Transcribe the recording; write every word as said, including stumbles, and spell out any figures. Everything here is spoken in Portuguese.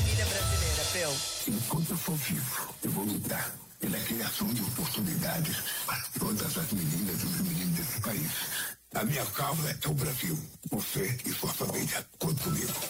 família brasileira, Peu? Enquanto eu for vivo, eu vou lutar pela criação de oportunidades para todas as meninas e os meninos desse país. A minha causa é o Brasil. Você e sua família, conte comigo.